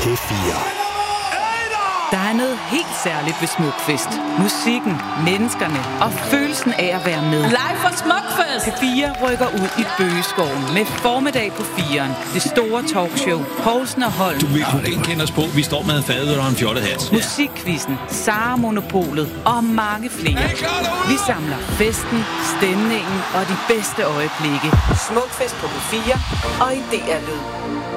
P4. Der er noget helt særligt ved Smukfest. Musikken, menneskerne og følelsen af at være med. Live fra Smukfest! P4 rykker ud i Bøgeskoven med formiddag på 4'eren. Det store talkshow. Poulsen og Holm. Du vil kunne genkende os på. Vi står med fadet og en fjollet hat. Musikquizzen, Sara Monopolet og mange flere. Vi samler festen, stemningen og de bedste øjeblikke. Smukfest på P4 og i DR Lyd.